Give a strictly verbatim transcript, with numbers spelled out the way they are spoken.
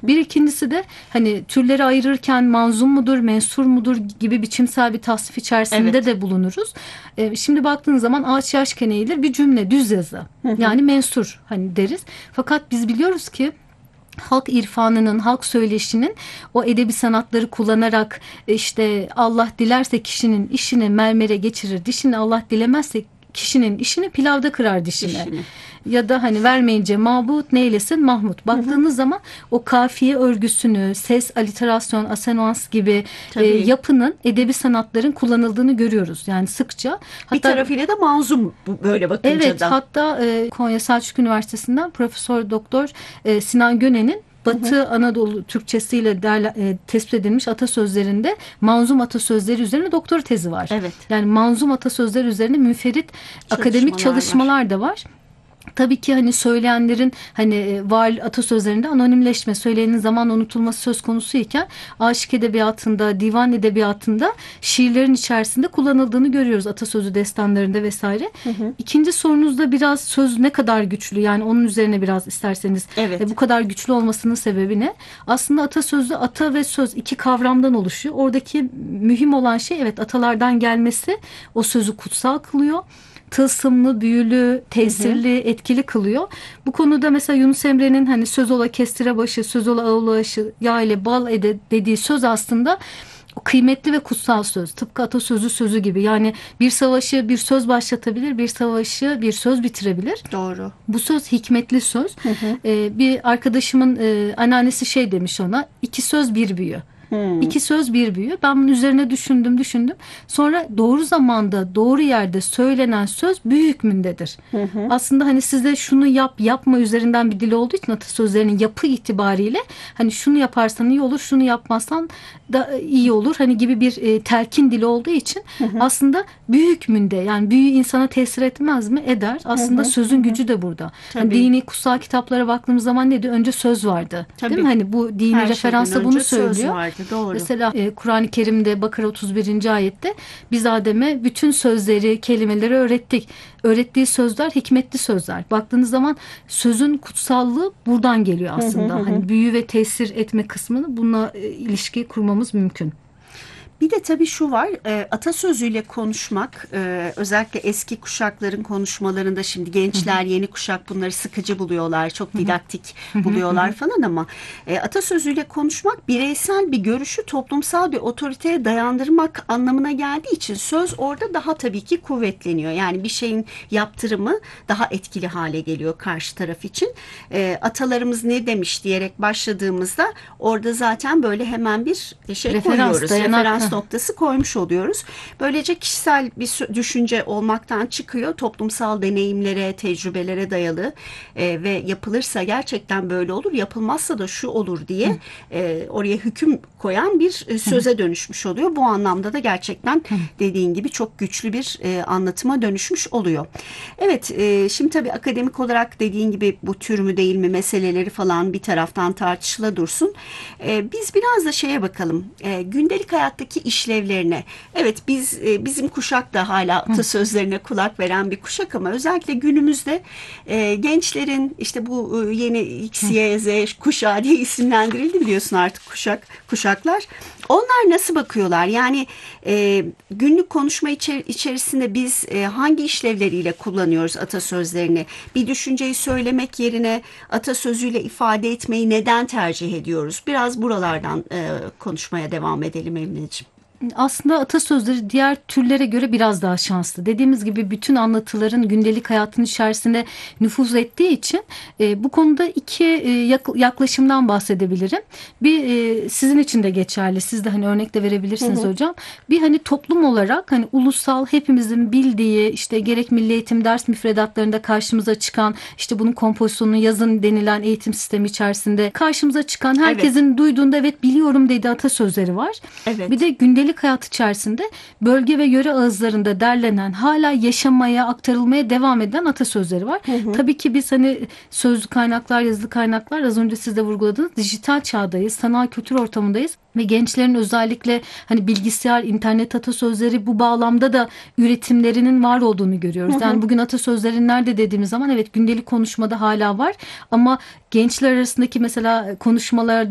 Bir ikincisi de hani türleri ayırırken manzum mudur, mensur mudur gibi biçimsel bir tasnif içerisinde Evet. de bulunuruz. E, şimdi baktığın zaman ağaç yaşken eğilir bir cümle, düz yazı. Hı hı. Yani mensur hani deriz. Fakat biz biliyoruz ki halk irfanının, halk söyleşinin o edebi sanatları kullanarak işte Allah dilerse kişinin işini mermere geçirir dişini, Allah dilemezse kişinin işini pilavda kırar dişine. Dişini. Ya da hani vermeyince mabut neylesin Mahmut. Baktığınız hı hı. zaman o kafiye örgüsünü, ses, aliterasyon, asenuans gibi e, yapının edebi sanatların kullanıldığını görüyoruz. Yani sıkça. Hatta, bir tarafıyla da manzum böyle bakınca evet, da. Evet hatta e, Konya Selçuk Üniversitesi'nden Profesör Doktor e, Sinan Gönen'in Batı hı hı. Anadolu Türkçesiyle derle, e, tespit edilmiş atasözlerinde manzum atasözleri üzerine doktora tezi var. Evet. Yani manzum atasözleri üzerine müferit çalışmalar akademik çalışmalar var. da var. Tabii ki hani söyleyenlerin hani var atasözlerinde anonimleşme, söyleyenin zaman unutulması söz konusu iken aşık edebiyatında, divan edebiyatında şiirlerin içerisinde kullanıldığını görüyoruz atasözü destanlarında vesaire. Hı hı. İkinci sorunuzda biraz söz ne kadar güçlü, yani onun üzerine biraz isterseniz evet. e, bu kadar güçlü olmasının sebebi ne? Aslında atasözü ata ve söz iki kavramdan oluşuyor. Oradaki mühim olan şey evet atalardan gelmesi o sözü kutsal kılıyor. Tılsımlı, büyülü, tesirli, hı hı. etkili kılıyor. Bu konuda mesela Yunus Emre'nin hani söz ola kestire başı, söz ola ağula aşı, yağ ile bal ede dediği söz aslında kıymetli ve kutsal söz. Tıpkı atasözü sözü gibi. Yani bir savaşı bir söz başlatabilir, bir savaşı bir söz bitirebilir. Doğru. Bu söz hikmetli söz. Hı hı. Ee, bir arkadaşımın e, anneannesi şey demiş ona, iki söz bir büyü. Hmm. İki söz bir büyü. Ben bunun üzerine düşündüm düşündüm. Sonra doğru zamanda doğru yerde söylenen söz büyü hükmündedir. Hı hı. Aslında hani size şunu yap yapma üzerinden bir dil olduğu için atasözlerinin yapı itibariyle hani şunu yaparsan iyi olur, şunu yapmazsan da iyi olur hani gibi bir e, telkin dili olduğu için hı hı. aslında büyü hükmünde, yani büyü insana tesir etmez mi? Eder. Aslında hı hı. sözün hı hı. gücü de burada. Yani dini kutsal kitaplara baktığımız zaman ne diyor? Önce söz vardı. Tabii. Değil mi? Hani bu dini Her referansta bunu söylüyor. Doğru. Mesela e, Kur'an-ı Kerim'de Bakara otuz birinci ayette biz Adem'e bütün sözleri, kelimeleri öğrettik. Öğrettiği sözler hikmetli sözler. Baktığınız zaman sözün kutsallığı buradan geliyor aslında. Hı hı hı. Hani büyü ve tesir etme kısmını bununla e, ilişki kurmamız mümkün. Bir de tabii şu var, e, atasözüyle konuşmak, e, özellikle eski kuşakların konuşmalarında şimdi gençler, yeni kuşak bunları sıkıcı buluyorlar, çok didaktik buluyorlar falan ama e, atasözüyle konuşmak bireysel bir görüşü toplumsal bir otoriteye dayandırmak anlamına geldiği için söz orada daha tabii ki kuvvetleniyor. Yani bir şeyin yaptırımı daha etkili hale geliyor karşı taraf için. E, atalarımız ne demiş diyerek başladığımızda orada zaten böyle hemen bir şey Referans, koyuyoruz. Dayanak. Referans noktası koymuş oluyoruz. Böylece kişisel bir düşünce olmaktan çıkıyor. Toplumsal deneyimlere, tecrübelere dayalı e, ve yapılırsa gerçekten böyle olur, yapılmazsa da şu olur diye e, oraya hüküm koyan bir e, söze dönüşmüş oluyor. Bu anlamda da gerçekten dediğin gibi çok güçlü bir e, anlatıma dönüşmüş oluyor. Evet, e, şimdi tabii akademik olarak dediğin gibi bu tür mü değil mi meseleleri falan bir taraftan tartışıla dursun. E, biz biraz da şeye bakalım. E, gündelik hayattaki işlevlerine. Evet, biz e, bizim kuşak da hala atasözlerine kulak veren bir kuşak ama özellikle günümüzde e, gençlerin işte bu e, yeni X, Y, Z kuşağı diye isimlendirildi biliyorsun artık kuşak kuşaklar. Onlar nasıl bakıyorlar? Yani e, günlük konuşma içer- içerisinde biz e, hangi işlevleriyle kullanıyoruz atasözlerini? Bir düşünceyi söylemek yerine atasözüyle ifade etmeyi neden tercih ediyoruz? Biraz buralardan e, konuşmaya devam edelim Emine'ciğim. Aslında atasözleri diğer türlere göre biraz daha şanslı. Dediğimiz gibi bütün anlatıların gündelik hayatın içerisinde nüfuz ettiği için e, bu konuda iki e, yaklaşımdan bahsedebilirim. Bir e, sizin için de geçerli. Siz de hani örnek de verebilirsiniz hı hı. hocam. Bir hani toplum olarak hani ulusal hepimizin bildiği işte gerek milli eğitim ders müfredatlarında karşımıza çıkan işte bunun kompozisyonunu yazın denilen eğitim sistemi içerisinde karşımıza çıkan herkesin evet. duyduğunda evet biliyorum dediği atasözleri var. Evet. Bir de gündelik hayat içerisinde bölge ve yöre ağızlarında derlenen hala yaşamaya aktarılmaya devam eden atasözleri var. Hı hı. Tabii ki biz hani sözlü kaynaklar, yazılı kaynaklar az önce siz de vurguladınız. Dijital çağdayız, sanal kültür ortamındayız ve gençlerin özellikle hani bilgisayar, internet atasözleri bu bağlamda da üretimlerinin var olduğunu görüyoruz. Hı hı. Yani bugün atasözleri nerede dediğimiz zaman evet gündelik konuşmada hala var ama gençler arasındaki mesela konuşmalarda